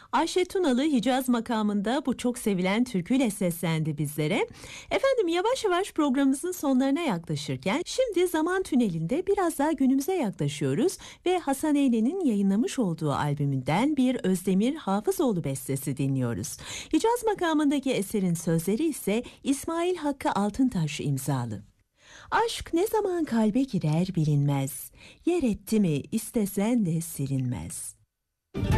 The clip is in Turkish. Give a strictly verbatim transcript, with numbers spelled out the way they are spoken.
Ayşe Tunalı Hicaz makamında bu çok sevilen türküyle seslendi bizlere. Efendim yavaş yavaş programımızın sonlarına yaklaşırken şimdi zaman tünelinde biraz daha günümüze yaklaşıyoruz ve Hasan Eylen'in yayınlamış olduğu albümünden bir Özdemir Hafızoğlu bestesi dinliyoruz. Hicaz makamındaki eserin sözleri ise İsmail Hakkı Altıntaş imzalı. Aşk ne zaman kalbe girer bilinmez, yer etti mi istesen de silinmez.